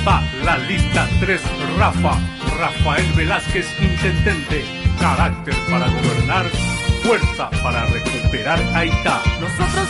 va la lista 3, Rafael Velázquez, intendente, carácter para gobernar, fuerza para recuperar Haití. Nosotros